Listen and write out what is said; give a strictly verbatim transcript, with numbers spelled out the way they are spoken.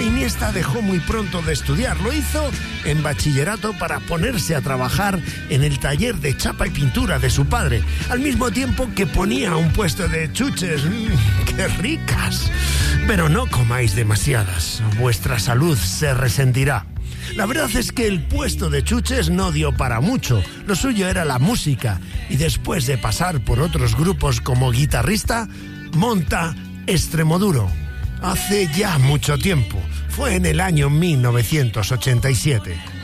Iniesta dejó muy pronto de estudiar. Lo hizo en bachillerato para ponerse a trabajar en el taller de chapa y pintura de su padre, al mismo tiempo que ponía un puesto de chuches. ¡Mmm, qué ricas! Pero no comáis demasiadas, vuestra salud se resentirá. La verdad es que el puesto de chuches no dio para mucho. Lo suyo era la música, y después de pasar por otros grupos como guitarrista, monta Extremoduro. Hace ya mucho tiempo, fue en el año mil novecientos ochenta y siete.